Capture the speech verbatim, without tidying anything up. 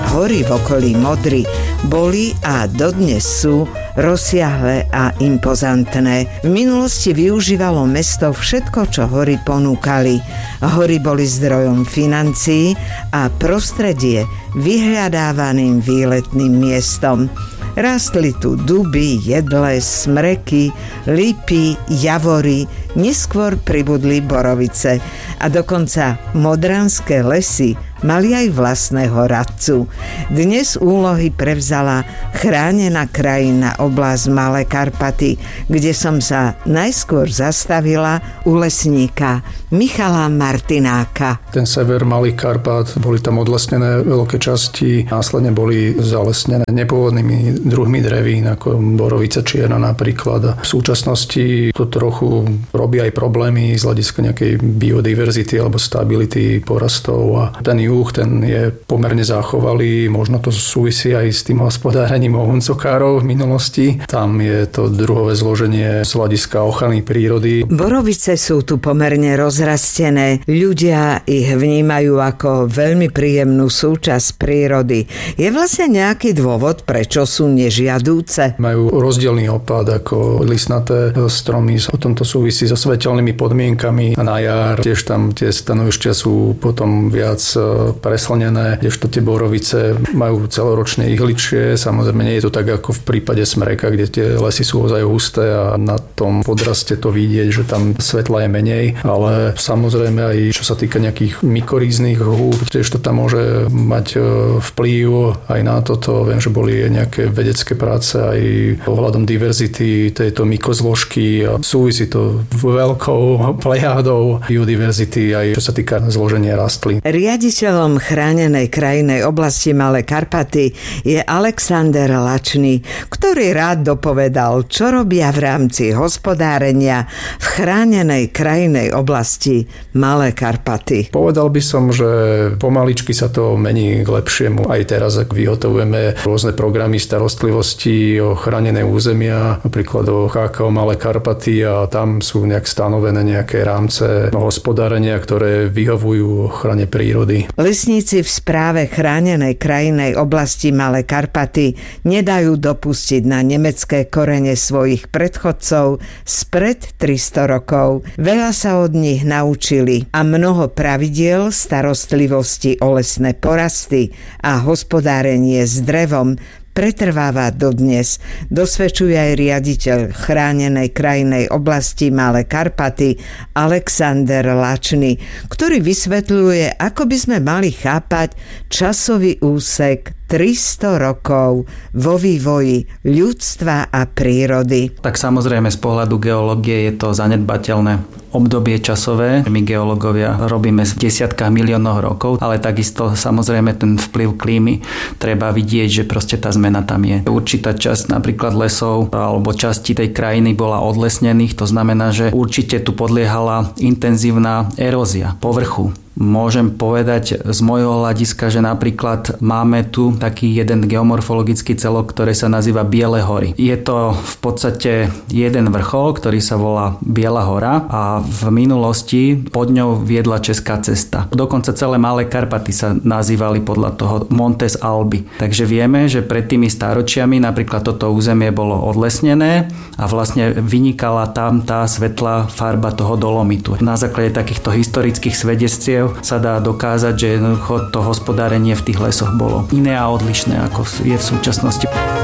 hory v okolí Modry boli a dodnes sú rozsiahle a impozantné. V minulosti využívalo mesto všetko, čo hory ponúkali. Hory boli zdrojom financií a prostredie vyhľadávaným výletným miestom. Rastli tu duby, jedle, smreky, lipy, javory, neskôr pribudli borovice a dokonca modranské lesy mali aj vlastného radcu. Dnes úlohy prevzala chránená krajina oblasť Malé Karpaty, kde som sa najskôr zastavila u lesníka Michala Martináka. Ten sever Malých Karpát, boli tam odlesnené veľké časti, následne boli zalesnené nepôvodnými druhmi drevín, ako borovica čierna napríklad. V súčasnosti to trochu robí aj problémy z hľadiska nejakej biodiverzity alebo stability porastov a ten juh, ten je pomerne zachovalý, možno to súvisí aj s tým hospodárením ohuncokárov v minulosti. Tam je to druhové zloženie z hľadiska ochrany prírody. Borovice sú tu pomerne rozrastené. Ľudia ich vnímajú ako veľmi príjemnú súčasť prírody. Je vlastne nejaký dôvod, prečo sú nežiadúce? Majú rozdielný opad ako listnaté stromy. O tomto súvisí so svetelnými podmienkami a na jar tiež tam tie stanovištia sú potom viac preslnené, kdežto tie borovice majú celoročne ihličie. Samozrejme nie je to tak ako v prípade smreka, kde tie lesy sú ozaj husté a na tom podraste to vidieť, že tam svetla je menej, ale samozrejme aj čo sa týka nejakých mykoríznych húb, tiež to tam môže mať vplyv aj na toto. Viem, že boli nejaké vedecké práce aj ohľadom diverzity tejto mykozložky a súvisí to veľkou plejádou biodiverzity aj čo sa týka zloženia rastlín. Riaditeľom chránenej krajinnej oblasti Malé Karpaty je Alexander Lačný, ktorý rád dopovedal, čo robia v rámci hospodárenia v chránenej krajinnej oblasti Malé Karpaty. Povedal by som, že pomaličky sa to mení k lepšiemu. Aj teraz, ak vyhotovujeme rôzne programy starostlivosti o chránené územia, napríklad o há ká ó Malé Karpaty a tam sú nejak stanovené nejaké rámce hospodárenia, ktoré vyhovujú ochrane prírody. Lesníci v správe chránenej krajinnej oblasti Malé Karpaty nedajú dopustiť na nemecké korene svojich predchodcov spred tristo rokov. Veľa sa od nich naučili a mnoho pravidiel starostlivosti o lesné porasty a hospodárenie s drevom pretrváva dodnes. Dosvedčuje aj riaditeľ chránenej krajinnej oblasti Malé Karpaty Alexander Lačný, ktorý vysvetľuje, ako by sme mali chápať časový úsek tristo rokov vo vývoji ľudstva a prírody. Tak samozrejme z pohľadu geológie je to zanedbateľné obdobie časové. My geológovia robíme v desiatkách miliónov rokov, ale takisto samozrejme ten vplyv klímy treba vidieť, že proste tá zmena tam je. Určitá časť napríklad lesov alebo časti tej krajiny bola odlesnených, to znamená, že určite tu podliehala intenzívna erózia povrchu. Môžem povedať z môjho hľadiska, že napríklad máme tu taký jeden geomorfologický celok, ktorý sa nazýva Biele hory. Je to v podstate jeden vrchol, ktorý sa volá Biela hora a v minulosti pod ňou viedla česká cesta. Dokonca celé Malé Karpaty sa nazývali podľa toho Montes Alby. Takže vieme, že pred tými stáročiami napríklad toto územie bolo odlesnené a vlastne vynikala tam tá svetlá farba toho dolomitu. Na základe takýchto historických svedectiev sa dá dokázať, že to hospodárenie v tých lesoch bolo iné a odlišné, ako je v súčasnosti.